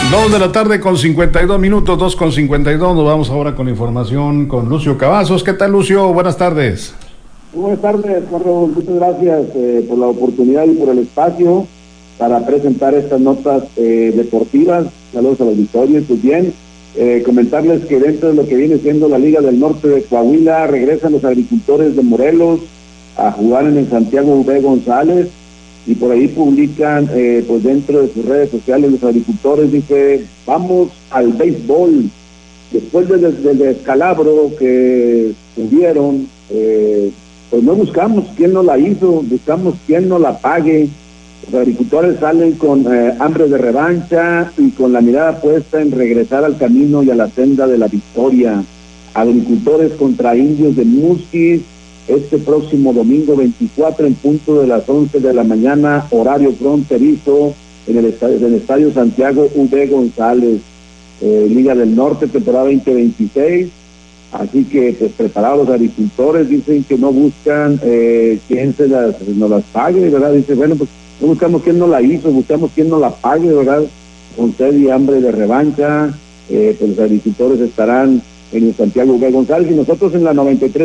2 de la tarde con 52 minutos, 2:52. Nos vamos ahora con información con Lucio Cavazos. ¿Qué tal, Lucio? Buenas tardes. Buenas tardes, Carlos. Muchas gracias por la oportunidad y por el espacio para presentar estas notas deportivas. Saludos a los auditores. Pues bien, comentarles que dentro de lo que viene siendo la Liga del Norte de Coahuila, regresan los agricultores de Morelos a jugar en el Santiago V. González. Y por ahí publican, pues dentro de sus redes sociales, los agricultores, dice, vamos al béisbol. Después del descalabro que tuvieron, pues no buscamos quién no la hizo, buscamos quién no la pague. Los agricultores salen con hambre de revancha y con la mirada puesta en regresar al camino y a la senda de la victoria. Agricultores contra Indios de Musquis, este próximo domingo 24 en punto de las 11 de la mañana, horario fronterizo, en el estadio Santiago V. González, Liga del Norte, temporada 2026. Así que, pues, preparados los agricultores, dicen que no buscan quién no las pague, ¿verdad? Dice, bueno, pues no buscamos quién no la hizo, buscamos quién no la pague, ¿verdad? Con sed y hambre de revancha, pues los agricultores estarán en el Santiago V. González, y nosotros en la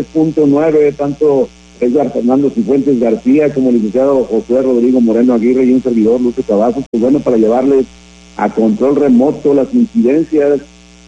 93.9, tanto Edgar Fernando Cifuentes García como el licenciado José Rodrigo Moreno Aguirre y un servidor, Lucio Cavazos, pues bueno, para llevarles a control remoto las incidencias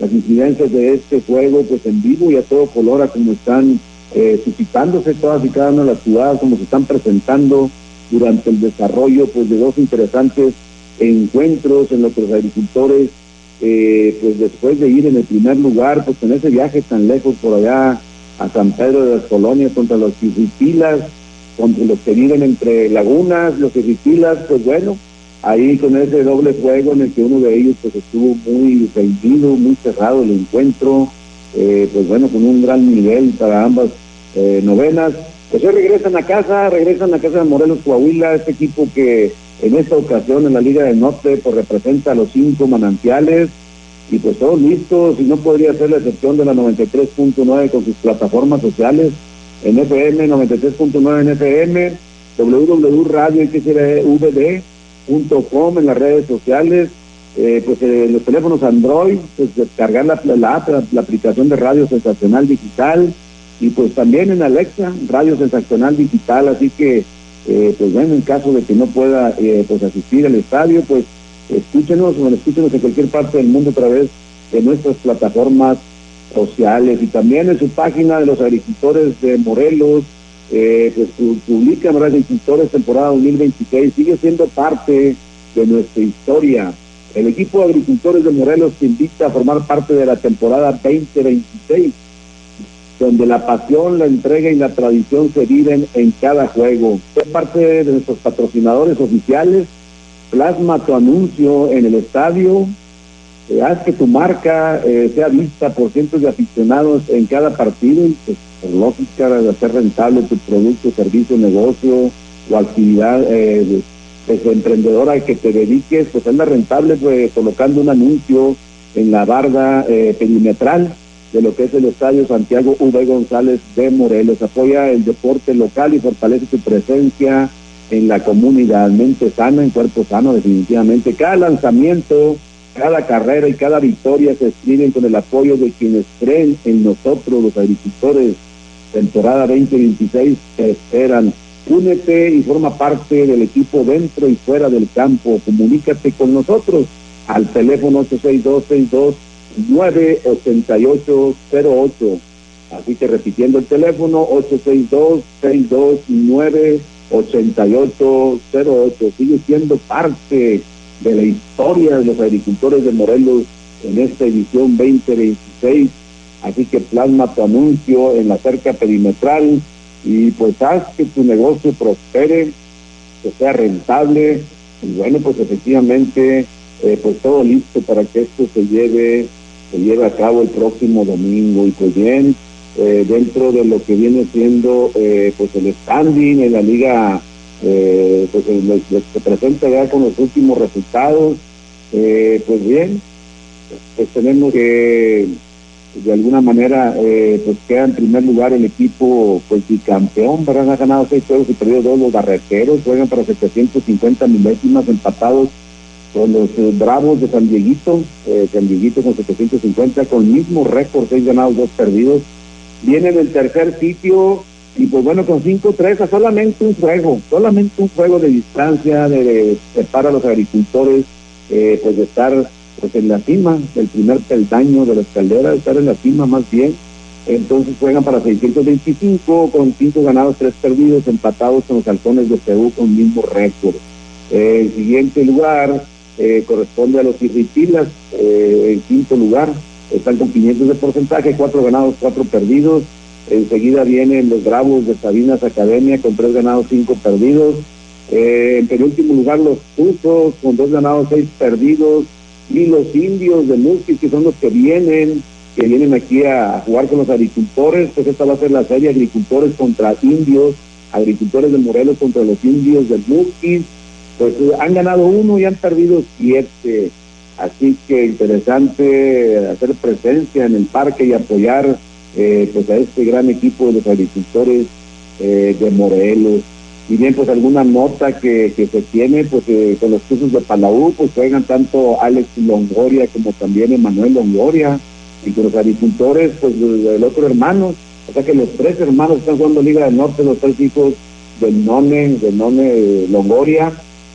de este juego, pues en vivo y a todo color, a como están suscitándose todas y cada una de las ciudades, como se están presentando durante el desarrollo, pues, de dos interesantes encuentros en los que los agricultores, pues después de ir en el primer lugar, pues en ese viaje tan lejos por allá a San Pedro de las Colonias contra los Quijipilas, contra los que viven entre lagunas, los Quijipilas, pues bueno, ahí con ese doble juego en el que uno de ellos pues estuvo muy reñido, muy cerrado el encuentro, pues bueno, con un gran nivel para ambas novenas. Pues hoy regresan a casa de Morelos, Coahuila, este equipo que en esta ocasión en la Liga del Norte pues representa a los 5 manantiales, y pues todos listos, y no podría ser la excepción de la 93.9 con sus plataformas sociales, en FM, 93.9 en FM, www.radioxvd.com en las redes sociales, pues en los teléfonos Android, pues descargar la aplicación de Radio Sensacional Digital, y pues también en Alexa, Radio Sensacional Digital. Así que, pues bueno, en caso de que no pueda pues asistir al estadio, pues escúchenos en cualquier parte del mundo a través de nuestras plataformas sociales, y también en su página de los agricultores de Morelos, pues publican los agricultores temporada 2026, sigue siendo parte de nuestra historia. El equipo de agricultores de Morelos te invita a formar parte de la temporada 2026, donde la pasión, la entrega y la tradición se viven en cada juego. Es parte de nuestros patrocinadores oficiales. Plasma tu anuncio en el estadio, haz que tu marca sea vista por cientos de aficionados en cada partido, y pues, por lógica de hacer rentable tu producto, servicio, negocio o actividad emprendedora que te dediques, pues es rentable, pues, colocando un anuncio en la barda perimetral de lo que es el estadio Santiago V. González de Morelos. Apoya el deporte local y fortalece tu presencia en la comunidad. Mente sana, en cuerpo sano, definitivamente. Cada lanzamiento, cada carrera y cada victoria se escriben con el apoyo de quienes creen en nosotros, los agricultores. Temporada 2026 te esperan. Únete y forma parte del equipo dentro y fuera del campo. Comunícate con nosotros al teléfono 862-629-8808. Así que repitiendo el teléfono, 862-629-8808. Sigue siendo parte de la historia de los agricultores de Morelos en esta edición 2026. Así que plasma tu anuncio en la cerca perimetral y pues haz que tu negocio prospere, que sea rentable, y bueno, pues efectivamente, pues todo listo para que esto se lleve a cabo el próximo domingo. Y pues bien, dentro de lo que viene siendo pues el standing en la liga, pues se presenta ya con los últimos resultados, pues bien, pues tenemos que de alguna manera pues queda en primer lugar el equipo pues bicampeón, ¿verdad? Ha ganado 6 juegos y perdido 2. Los barreteros juegan para 750 milésimas, empatados con los Bravos de San Dieguito con 750, con el mismo récord, 6 ganados, 2 perdidos. Viene en el tercer sitio y pues bueno, con 5-3, solamente un juego de distancia de separa a los agricultores pues de estar pues en la cima del primer peldaño de la escalera, de estar en la cima más bien. Entonces juegan para 625 con 5 ganados, 3 perdidos, empatados con los Halcones de Perú con mismo récord. El siguiente lugar corresponde a los Irripilas, en quinto lugar, están con 500 de porcentaje, 4 ganados, 4 perdidos. Enseguida vienen los Bravos de Sabinas Academia con 3 ganados, 5 perdidos. En penúltimo lugar los Tuzos con 2 ganados, 6 perdidos. Y los Indios de Musquis, que son los que vienen aquí a jugar con los agricultores. Pues esta va a ser la serie, agricultores contra indios, agricultores de Morelos contra los Indios de Musquis. Pues han ganado 1 y han perdido 7. Así que interesante hacer presencia en el parque y apoyar pues a este gran equipo de los agricultores de Morelos. Y bien, pues alguna nota que se tiene, pues con los Tuzos de Palau, pues juegan tanto Alex Longoria como también Emanuel Longoria, y con los agricultores, pues el otro hermano, o sea que los 3 hermanos están jugando Liga del Norte, los 3 hijos del None Longoria,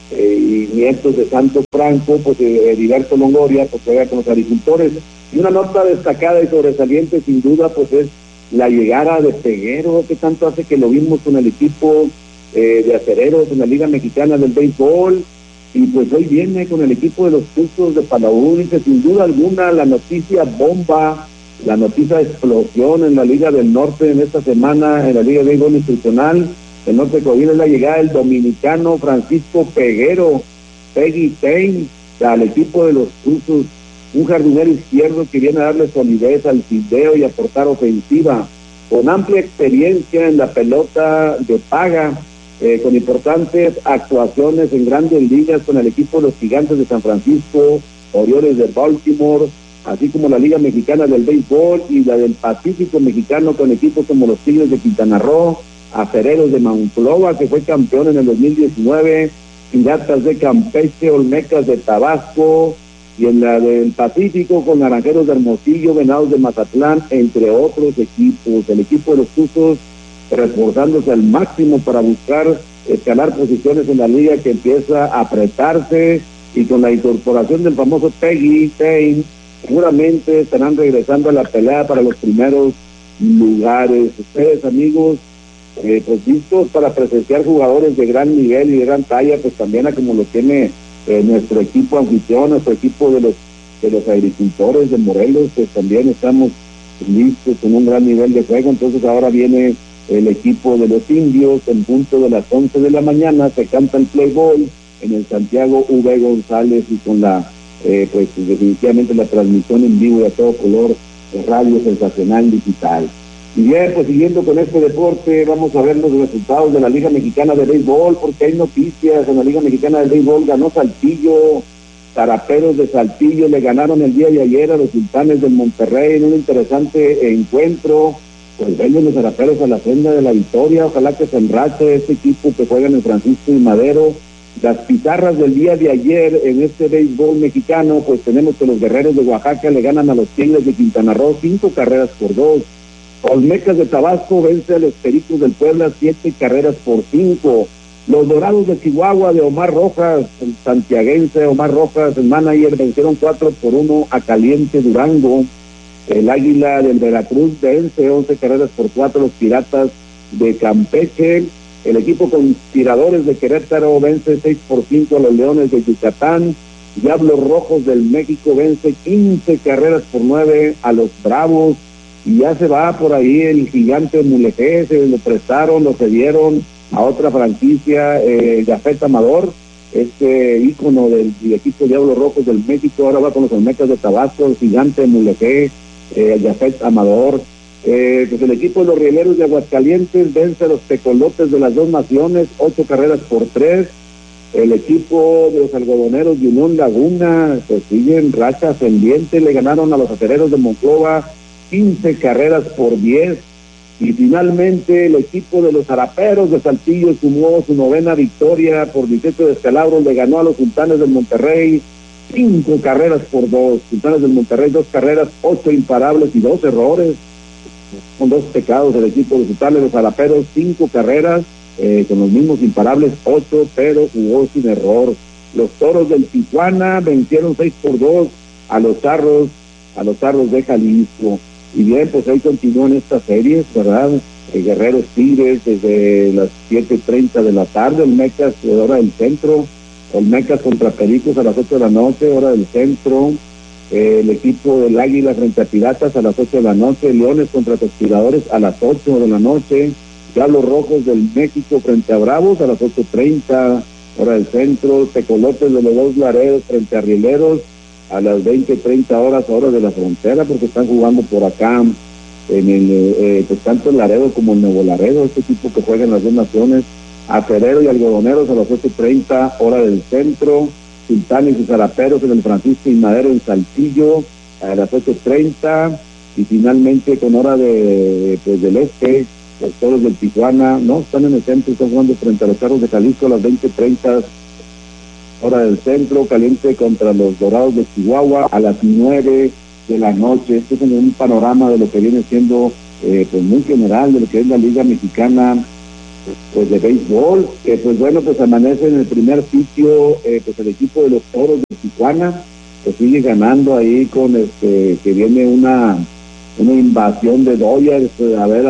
y nietos de Santo Franco, pues Heriberto Longoria, pues juega con los agricultores. Y una nota destacada y sobresaliente sin duda, pues es la llegada de Peguero, que tanto hace que lo vimos con el equipo de acereros en la Liga Mexicana del Béisbol, y pues hoy viene con el equipo de los Tuzos de Palau. Dice, sin duda alguna, la noticia bomba, la noticia explosión en la Liga del Norte en esta semana, en la Liga de Béisbol Institucional, el Norte Coahuila, es la llegada del dominicano Francisco Peguero, Peggy Tain, al equipo de los Tuzos, un jardinero izquierdo que viene a darle solidez al fildeo y aportar ofensiva, con amplia experiencia en la pelota de paga, con importantes actuaciones en grandes ligas con el equipo de los Gigantes de San Francisco, Orioles de Baltimore, así como la Liga Mexicana del Béisbol y la del Pacífico Mexicano con equipos como los Tigres de Quintana Roo, Acereros de Monclova, que fue campeón en el 2019, Piratas de Campeche, Olmecas de Tabasco, y en la del Pacífico con Naranjeros de Hermosillo, Venados de Mazatlán, entre otros equipos. El equipo de los Tuzos reforzándose al máximo para buscar escalar posiciones en la liga, que empieza a apretarse, y con la incorporación del famoso Peggy Tain seguramente estarán regresando a la pelea para los primeros lugares. Ustedes, amigos, pues listos para presenciar jugadores de gran nivel y de gran talla, pues también a como lo tiene nuestro equipo anfitrión, nuestro equipo de los agricultores de Morelos, pues también estamos listos con un gran nivel de juego. Entonces ahora viene el equipo de los Indios en punto de las 11 de la mañana, se canta el play ball en el Santiago V. González, y con la pues definitivamente la transmisión en vivo y a todo color de Radio Sensacional Digital. Y bien, pues siguiendo con este deporte, vamos a ver los resultados de la Liga Mexicana de Béisbol, porque hay noticias. En la Liga Mexicana de Béisbol ganó Saltillo, Zaraperos de Saltillo le ganaron el día de ayer a los Sultanes del Monterrey en un interesante encuentro. Pues vengan los Zaraperos a la senda de la victoria, ojalá que se enrache este equipo que juega en Francisco y Madero. Las pizarras del día de ayer en este béisbol mexicano, pues tenemos que los Guerreros de Oaxaca le ganan a los Tigres de Quintana Roo 5-2. Olmecas de Tabasco vence a los Pericos del Puebla 7-5. Los Dorados de Chihuahua de Omar Rojas, el santiaguense Omar Rojas, el manager, vencieron 4-1 a Caliente Durango. El Águila del Veracruz vence 11-4 los Piratas de Campeche. El equipo Conspiradores de Querétaro vence 6-5 a los Leones de Yucatán. Diablos Rojos del México vence 15-9 a los Bravos. Y ya se va por ahí el Gigante Mulegé, se lo prestaron, lo cedieron a otra franquicia, Jafet Amador, este ícono del equipo Diablos Rojos del México, ahora va con los Olmecas de Tabasco, el Gigante Mulegé, Jafet Amador. Pues el equipo de los Rieleros de Aguascalientes vence a los Tecolotes de las Dos Naciones 8-3. El equipo de los Algodoneros de Unión Laguna, pues siguen racha ascendiente, le ganaron a los Acereros de Monclova 15-10. Y finalmente el equipo de los Zaraperos de Saltillo sumó su 9ª victoria por 18 descalabros, le ganó a los Sultanes del Monterrey 5 carreras por 2. Sultanes del Monterrey, 2 carreras, 8 imparables y 2 errores. Con 2 pecados del equipo de Sultanes. Los Jalaperos, 5 carreras, con los mismos imparables, 8, pero jugó sin error. Los Toros del Tijuana vencieron 6-2 a los Charros de Jalisco. Y bien, pues ahí continúan estas series, ¿verdad? Guerreros Tigres desde las 7:30 de la tarde, el Mecas, hora del centro, el Mecas contra Pericos a las 8 de la noche, hora del centro, el equipo del Águila frente a Piratas a las 8 de la noche, Leones contra Conspiradores a las 8 de la noche, Diablos Rojos del México frente a Bravos a las 8:30, hora del centro, Tecolotes de los Dos Laredos frente a Rieleros a las 20:30 horas, hora de la frontera, porque están jugando por acá en el, pues tanto el Laredo como el Nuevo Laredo, este equipo que juega en las dos naciones, Aferero y Algodoneros a las 8:30 hora del centro, Sultanes y Zaraperos en el Francisco y Madero en Saltillo a las 8:30, y finalmente con hora de pues del este, los Toros del Tijuana, no, están en el centro, están jugando frente a los Charros de Jalisco a las 20:30 hora del centro, Caliente contra los Dorados de Chihuahua a las 9 de la noche. Este es un panorama de lo que viene siendo pues muy general de lo que es la Liga Mexicana pues de béisbol. Pues bueno, pues amanece en el primer sitio pues el equipo de los Toros de Tijuana, que sigue ganando ahí con que viene una invasión de Dodgers, a ver a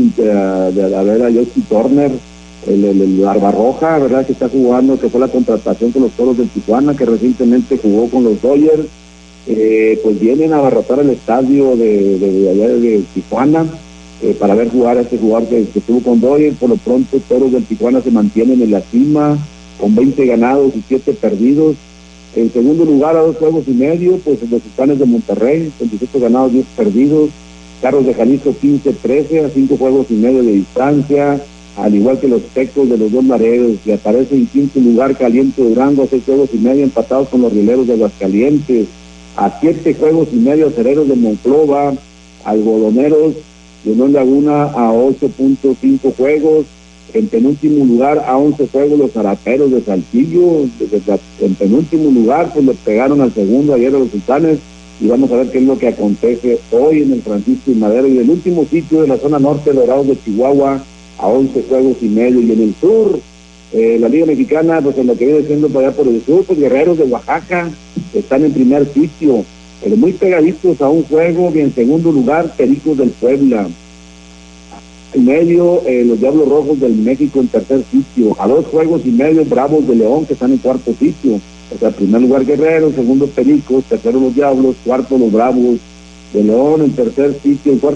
Justin Turner, el Barbarroja, ¿verdad? Que está jugando, que fue la contratación con los Toros del Tijuana, que recientemente jugó con los Dodgers. Pues vienen a abarrotar el estadio de allá de Tijuana para ver jugar a este jugador que estuvo con Dodgers. Por lo pronto, Toros del Tijuana se mantienen en la cima con 20 ganados y 7 perdidos. En segundo lugar, a 2 juegos y medio, pues los Sultanes de Monterrey, con 18 ganados, 10 perdidos. Charros de Jalisco 15-13 a 5 juegos y medio de distancia, al igual que los Tecos de los Dos Laredos, y aparece en quinto lugar Caliente Durango a 6 juegos y medio, empatados con los Rieleros de Aguascalientes, a 7 juegos y medio Acereros de Monclova, Algodoneros de Unión Laguna a 8.5 juegos, en penúltimo lugar a 11 juegos los Zaraperos de Saltillo, en penúltimo lugar pues le pegaron al segundo ayer a los Sultanes, y vamos a ver qué es lo que acontece hoy en el Francisco y Madero. Y el último sitio de la zona norte, Dorados de Chihuahua a 11 juegos y medio, y en el sur la Liga Mexicana, pues en lo que viene siendo para allá por el sur, pues Guerreros de Oaxaca están en primer sitio, pero muy pegaditos a un juego, y en segundo lugar Pericos del Puebla, en medio los Diablos Rojos del México en tercer sitio, a 2 juegos y medio Bravos de León, que están en cuarto sitio. O sea, primer lugar Guerreros, segundo Pericos, tercero los Diablos, cuarto los Bravos de León en tercer sitio, en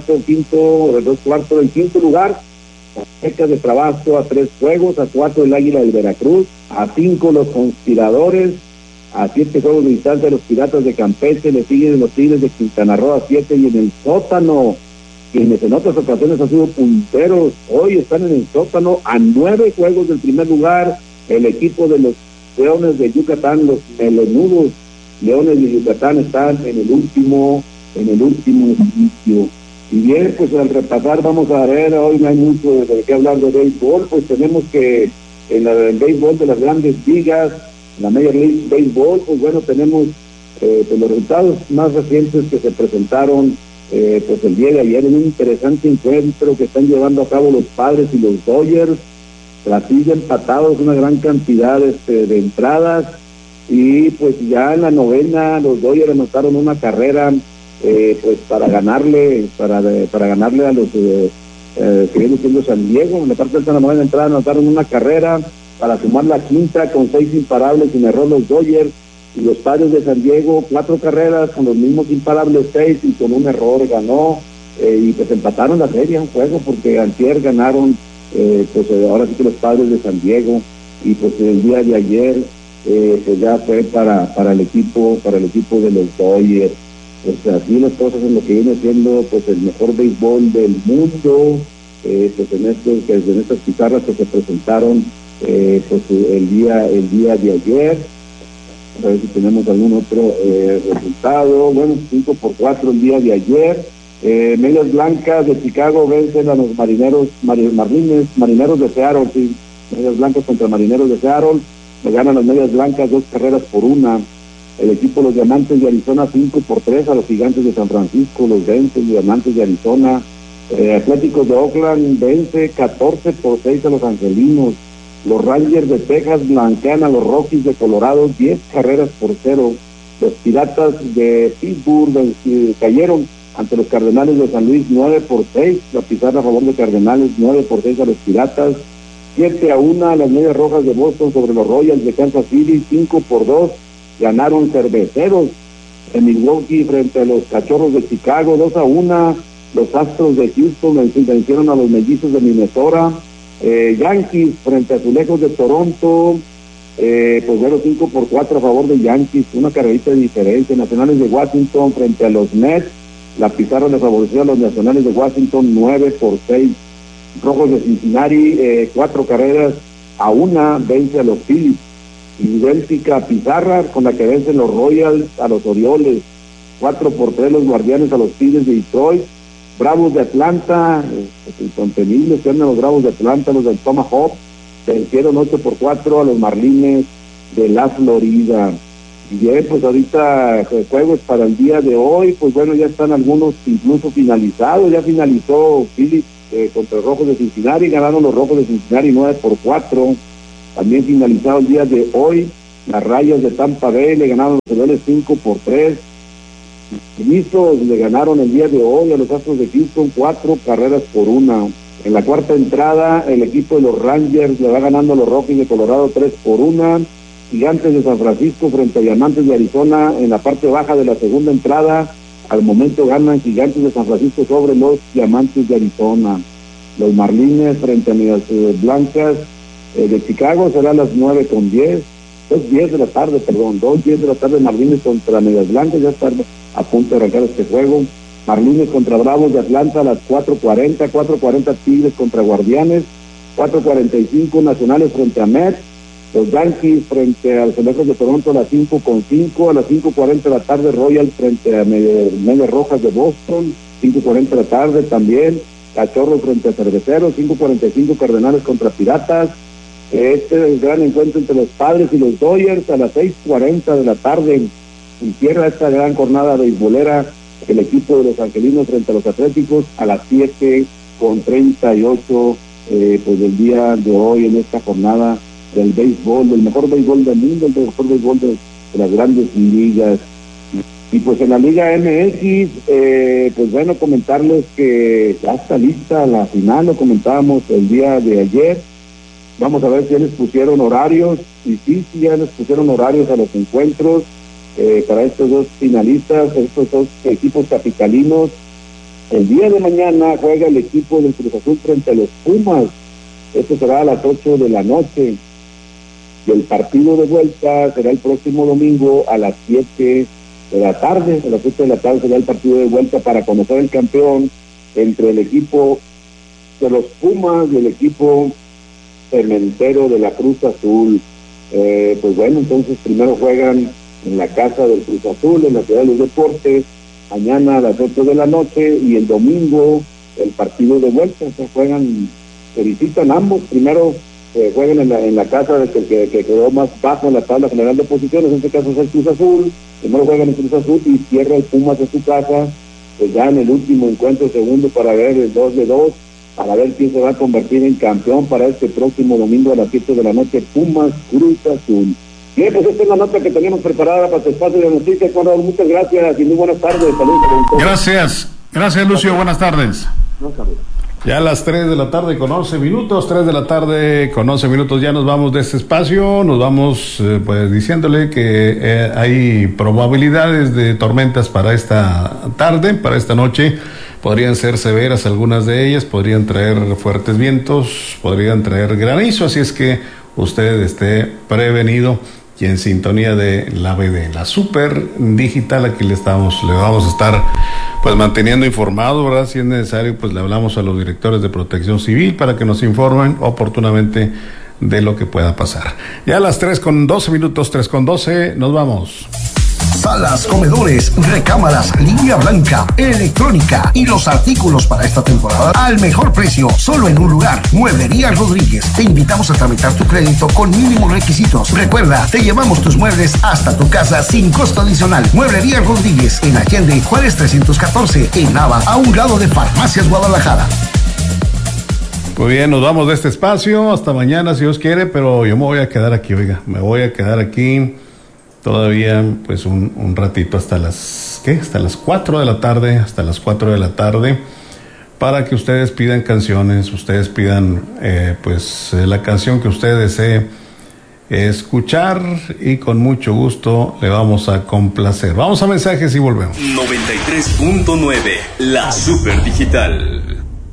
en quinto lugar Aztecas de Trabajo a 3 juegos, a 4 el Águila del Veracruz, a 5 los Conspiradores, a 7 juegos de distancia los Piratas de Campeche, le siguen los Tigres de Quintana Roo a 7, y en el sótano, quienes en otras ocasiones han sido punteros, hoy están en el sótano a 9 juegos del primer lugar, el equipo de los Leones de Yucatán, los melenudos Leones de Yucatán están en el último sitio. Y bien, pues al repasar vamos a ver, hoy no hay mucho de qué hablar de béisbol, pues tenemos que en el béisbol de las grandes ligas, la Major League Baseball, pues bueno, tenemos pues los resultados más recientes que se presentaron pues el día de ayer en un interesante encuentro que están llevando a cabo los Padres y los Dodgers. Platillo empatados, una gran cantidad de entradas, y pues ya en la novena los Dodgers anotaron una carrera pues para ganarle a los que viene siendo San Diego. En la parte de la novena entrada anotaron una carrera para sumar la quinta con 6 imparables sin error los Dodgers, y los Padres de San Diego 4 carreras con los mismos imparables 6 y con un error ganó, y pues empataron la serie un juego, porque antier ganaron pues ahora sí que los Padres de San Diego, y pues el día de ayer pues ya fue para el equipo de los Dodgers. Pues así las cosas en lo que viene siendo pues el mejor béisbol del mundo, pues en estas pizarras que se presentaron pues el día de ayer. A ver si tenemos algún otro resultado. Bueno, 5-4 el día de ayer. Medias Blancas de Chicago vencen a los Marineros de Seattle, sí. Medias Blancas contra Marineros de Seattle. Le ganan las Medias Blancas 2 carreras por 1. El equipo de los Diamantes de Arizona 5-3 a los Gigantes de San Francisco. Los vence los Diamantes de Arizona. Atléticos de Oakland vence 14-6 a los Angelinos. Los Rangers de Texas blanquean a los Rockies de Colorado 10-0. Los Piratas de Pittsburgh cayeron ante los Cardenales de San Luis 9-6. La pizarra a favor de Cardenales 9-6 a los Piratas. 7-1 a las Medias Rojas de Boston sobre los Royals de Kansas City. 5-2 ganaron Cerveceros en Milwaukee frente a los Cachorros de Chicago. 2-1 los Astros de Houston vencieron a los Mellizos de Minnesota. Yankees frente a Azulejos de Toronto. 5-4 a favor de Yankees, una carrerita de diferencia. Nacionales de Washington frente a los Mets, la pizarra le favoreció a los Nacionales de Washington 9-6. Rojos de Cincinnati, 4-1 vence a los Phillies. Idéntica pizarra con la que vencen los Royals a los Orioles, 4-3 los Guardianes a los Tigres de Detroit. Bravos de Atlanta, contenibles que andan los Bravos de Atlanta, los del Tomahawk, vencieron 8-4 a los Marlines de la Florida. Y bien, pues ahorita juegos para el día de hoy, pues bueno, ya están algunos incluso finalizados. Ya finalizó Phillies contra los Rojos de Cincinnati, ganaron los Rojos de Cincinnati 9-4. También finalizado el día de hoy, las Rayas de Tampa Bay le ganaron a los Orioles 5-3. Listos le ganaron el día de hoy a los Astros de Houston 4-1. En la cuarta entrada, el equipo de los Rangers le va ganando a los Rockies de Colorado 3-1. Gigantes de San Francisco frente a Diamantes de Arizona en la parte baja de la segunda entrada. Al momento ganan Gigantes de San Francisco sobre los Diamantes de Arizona. Los Marlines frente a Medias Blancas de Chicago será a las 9:10. 2:10 de la tarde, Marlines contra Medias Blancas, ya está a punto de arrancar este juego. Marlines contra Bravos de Atlanta a las 4:40 Tigres contra Guardianes, 4:45 Nacionales frente a Mets, los Yankees frente a los Azulejos de Toronto a las 5:05, a las 5:40 de la tarde Royals frente a Medias Rojas de Boston, 5:40 de la tarde también, Cachorros frente a Cerveceros, 5:45 Cardenales contra Piratas. Este es el gran encuentro entre los Padres y los Dodgers a las 6:40 de la tarde. Y cierra esta gran jornada beisbolera el equipo de los Angelinos frente a los Atléticos a las 7:38 del día de hoy en esta jornada del béisbol, del mejor béisbol del mundo, el mejor béisbol de las grandes ligas. Y pues en la Liga MX, pues bueno, comentarles que ya está lista la final, lo comentábamos el día de ayer. Vamos a ver si ya les pusieron horarios, y sí, ya les pusieron horarios a los encuentros para estos dos finalistas, estos dos equipos capitalinos. El día de mañana juega el equipo del Cruz Azul frente a los Pumas. Esto será a las 8 de la noche. Y el partido de vuelta será el próximo domingo a las 7 de la tarde. A las 7 de la tarde será el partido de vuelta para conocer el campeón entre el equipo de los Pumas y el equipo cementero de la Cruz Azul. Pues bueno, entonces primero juegan en la casa del Cruz Azul, en la Ciudad de los Deportes, mañana a las 8 de la noche, y el domingo el partido de vuelta. Se visitan ambos. Primero juegan en la casa del que quedó más bajo en la tabla general de posiciones, en este caso es el Cruz Azul. Primero juegan en Cruz Azul y cierra el Pumas en su casa, pues ya en el último encuentro segundo para ver el 2-2, para ver quién se va a convertir en campeón para este próximo domingo a las 7 de la noche, Pumas Cruz Azul. Bien, pues esta es la nota que teníamos preparada para tu espacio de noticias, Juan Raúl. Muchas gracias y muy buenas tardes. Saludos. Gracias Lucio, buenas tardes. Ya a las 3 de la tarde con 11 minutos, 3 de la tarde con 11 minutos, ya nos vamos de este espacio, nos vamos pues diciéndole que hay probabilidades de tormentas para esta tarde, para esta noche. Podrían ser severas algunas de ellas, podrían traer fuertes vientos, podrían traer granizo, así es que usted esté prevenido y en sintonía de la BD, la Super Digital. Aquí le vamos a estar pues manteniendo informado, ¿verdad? Si es necesario, pues le hablamos a los directores de Protección Civil para que nos informen oportunamente de lo que pueda pasar. Ya a las 3:12 minutos, 3:12, nos vamos. salas, comedores, recámaras, línea blanca, electrónica y los artículos para esta temporada al mejor precio, solo en un lugar. Mueblería Rodríguez. Te invitamos a tramitar tu crédito con mínimos requisitos. Recuerda, te llevamos tus muebles hasta tu casa sin costo adicional. Mueblería Rodríguez en Allende, Juárez 314, en Nava, a un lado de Farmacias Guadalajara. Muy bien, nos vamos de este espacio. Hasta mañana, si Dios quiere, pero yo me voy a quedar aquí, oiga. Me voy a quedar aquí todavía, pues, un ratito hasta las 4 de la tarde, para que ustedes pidan canciones, ustedes pidan, la canción que usted desee escuchar y con mucho gusto le vamos a complacer. Vamos a mensajes y volvemos. 93.9, la Super Digital.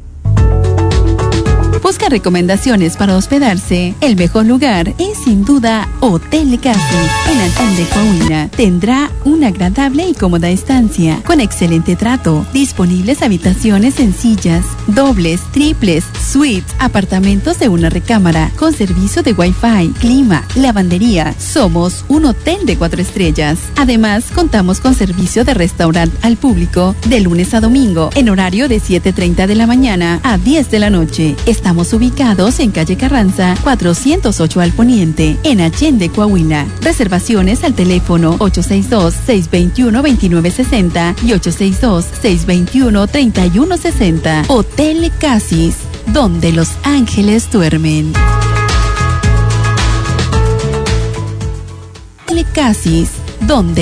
Busca recomendaciones para hospedarse. El mejor lugar es sin duda Hotel Casis en Allende, Coahuila. Tendrá una agradable y cómoda estancia con excelente trato. Disponibles habitaciones sencillas, dobles, triples, suites, apartamentos de una recámara con servicio de Wi-Fi, clima, lavandería. Somos un hotel de 4 estrellas. Además, contamos con servicio de restaurante al público de lunes a domingo en horario de 7:30 de la mañana a 10 de la noche. Estamos ubicados en calle Carranza, 408 al poniente, en Allende, Coahuila. Reservaciones al teléfono 862-621-2960 y 862-621-3160. Hotel Casis, donde los ángeles duermen. Hotel Casis, donde